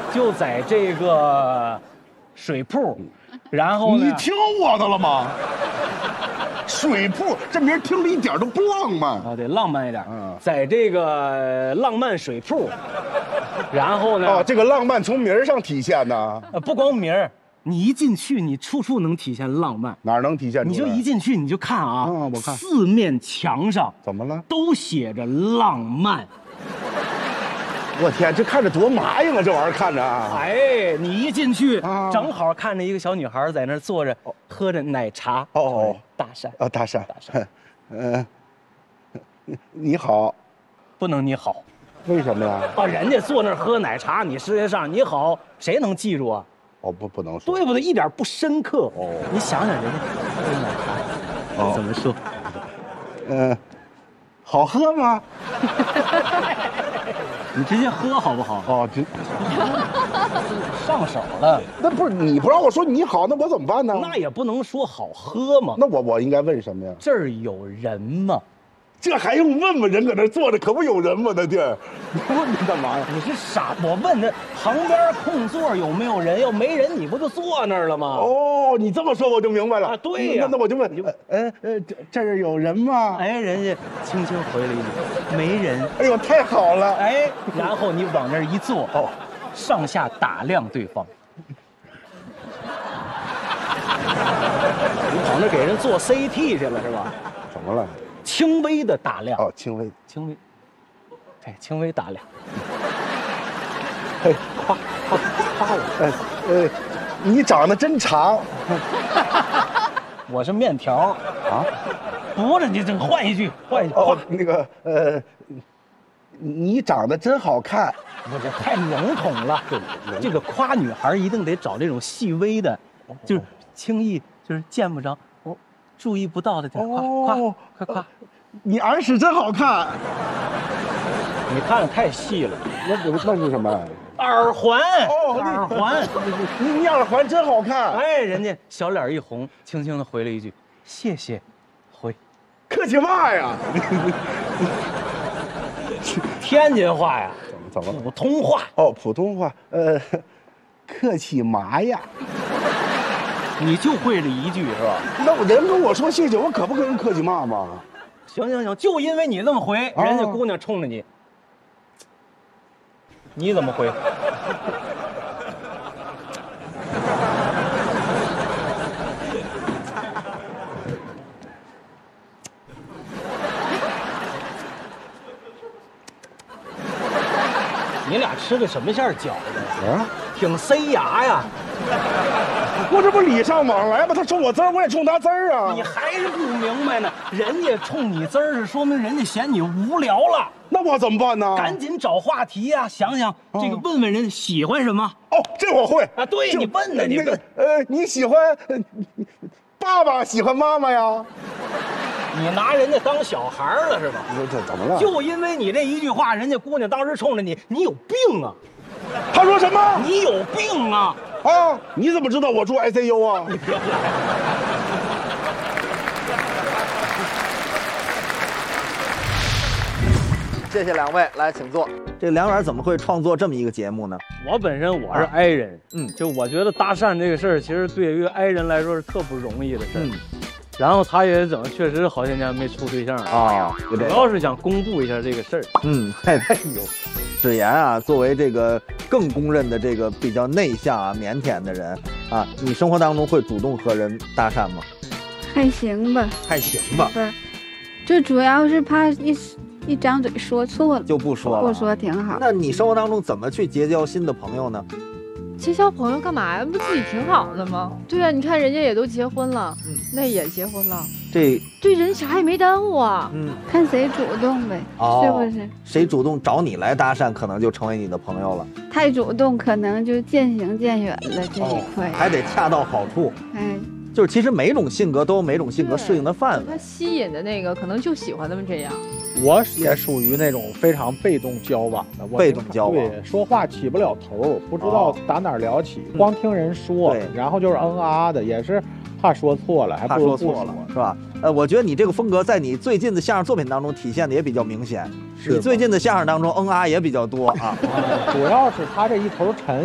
就在这个水铺，然后呢？ 你听我的了吗？水铺这名听着一点都不浪漫啊，得浪漫一点。 嗯， 在这个浪漫水铺，然后呢？ 哦，这个浪漫从名儿上体现呢？ 不光名儿，你一进去，你处处能体现浪漫。 哪儿能体现出来？ 你就一进去，你就看啊， 我看四面墙上怎么了？ 都写着浪漫。 我天，这看着多麻烦啊！这玩意儿看着啊， 哎，你一进去，正好看着一个小女孩在那儿坐着，喝着奶茶。 哦， 搭讪啊，搭讪，你好， 不能你好， 为什么呀？ 啊，人家坐那儿喝奶茶，你世界上你好，谁能记住啊？ 哦，不能说， 对不对？一点不深刻。哦，你想想人家喝奶茶，怎么说？ 好喝吗？ 你直接喝好不好？ 哦，这上手了。 那不是你不让我说你好，那我怎么办呢？ 那也不能说好喝嘛。 那我应该问什么呀？ 这儿有人吗？ 这还用问吗？人搁那坐着，可不有人吗？那地儿，你问他干嘛呀？ 你是傻？我问他旁边空座有没有人？要没人，你不就坐那儿了吗？ 哦，你这么说我就明白了。 啊，对呀。 那我就问，这儿有人吗？ 哎，人家轻轻回了一句：“没人。” 哎呦，太好了！ 哎，然后你往那儿一坐，哦，上下打量对方。你跑那给人做 CT 去了是吧？ 怎么了？ 轻微的打量。 哦，轻微， 对，轻微打量。 哎，夸我，你长得真长。 我是面条啊，不是你这换一句。 哦，那个你长得真好看。 我这太笼统了。这个夸女孩一定得找这种细微的，就是轻易就是见不着，注意不到的点，快夸。 你耳屎真好看。 你看的太细了。 那是什么？ 耳环。 哦， 耳环。 你耳环真好看。 哎，人家小脸一红，轻轻的回了一句：“谢谢。”回， 客气嘛呀？ 天津话呀？ 怎么？ 普通话。 哦，普通话。客气嘛呀？ 你就会这一句是吧？ 那人跟我说谢谢，我可不跟人客气嘛吗？ 行，就因为你这么回，人家姑娘冲着你，你怎么回？你俩吃的什么馅儿饺子？ 啊， 挺塞牙呀！ 我这不礼尚往来吗？他冲我滋儿，我也冲他滋儿啊！ 你还是不明白呢？人家冲你滋儿，是说明人家嫌你无聊了。 那我怎么办呢？ 赶紧找话题呀！想想这个，问问人喜欢什么。 哦，这我会啊。对，你问呢？你问。 你喜欢爸爸喜欢妈妈呀？ 你拿人家当小孩了是吧？ 这怎么了？ 就因为你这一句话，人家姑娘当时冲着你，你有病啊！ 他说什么？ 你有病啊！ 啊！你怎么知道我住 ICU 啊？ 你别来！ 谢谢两位，来请坐。这梁远怎么会创作这么一个节目呢？ 我本身我是 I 人，就我觉得搭讪这个事儿，其实对于 I 人来说是特不容易的事儿。然后他也整，确实好些年没处对象啊，主要是想公布一下这个事儿。 哎呦，史岩啊，作为这个更公认的这个比较内向啊、腼腆的人啊，你生活当中会主动和人搭讪吗？ 还行吧， 还行吧。 不是，这主要是怕一张嘴说错了， 就不说了。 不说挺好。 那你生活当中怎么去结交新的朋友呢？ 结交朋友干嘛呀？不自己挺好的吗？对啊，你看人家也都结婚了，那也结婚了， 这对人啥也没耽误啊。 看谁主动呗，是不是？ 谁主动找你来搭讪，可能就成为你的朋友了。 太主动，可能就渐行渐远了这一块。 还得恰到好处。 哎， 就是其实每种性格都有每种性格适应的范围。 他吸引的那个可能就喜欢他们这样。 我也属于那种非常被动交往的， 被动交往， 对，说话起不了头，不知道打哪儿聊起，光听人说，然后就是啊的，也是怕说错了，还不如不说了， 是吧？我觉得你这个风格在你最近的相声作品当中体现的也比较明显，你最近的相声当中啊也比较多啊。 主要是他这一头沉，